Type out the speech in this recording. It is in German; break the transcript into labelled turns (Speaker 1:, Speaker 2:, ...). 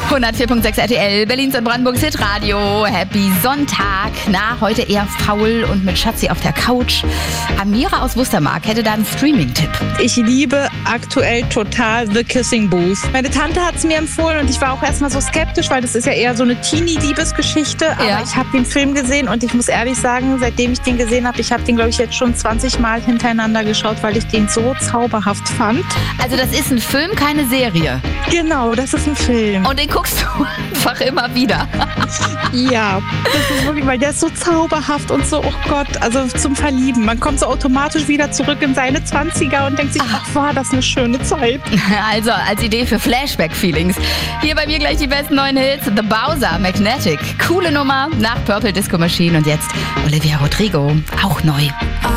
Speaker 1: 104.6 RTL, Berlins und Brandenburgs Hitradio. Happy Sonntag. Na, heute eher faul und mit Schatzi auf der Couch. Amira aus Wustermark hätte da einen Streaming-Tipp.
Speaker 2: Ich liebe aktuell total The Kissing Booth. Meine Tante hat es mir empfohlen und ich war auch erstmal so skeptisch, weil das ist ja eher so eine Teenie-Liebesgeschichte. Aber ich habe den Film gesehen und ich muss ehrlich sagen, seitdem ich den gesehen habe, ich habe den, glaube ich, jetzt schon 20 Mal hintereinander geschaut, weil ich den so zauberhaft fand.
Speaker 1: Also das ist ein Film, keine Serie.
Speaker 2: Genau, das ist ein Film.
Speaker 1: Und den guckst du einfach immer wieder.
Speaker 2: Ja, das ist wirklich, weil der ist so zauberhaft und so, oh Gott, also zum Verlieben. Man kommt so automatisch wieder zurück in seine 20er und denkt sich, ach, war das eine schöne Zeit.
Speaker 1: Also als Idee für Flashback-Feelings. Hier bei mir gleich die besten neuen Hits. The Bowser, Magnetic. Coole Nummer nach Purple Disco Machine und jetzt Olivia Rodrigo, auch neu.